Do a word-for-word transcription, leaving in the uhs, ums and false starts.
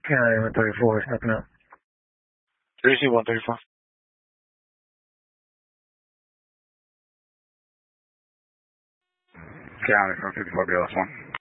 County one thirty-four, stepping up. three C one thirty-four. County from fifty-four B L S one.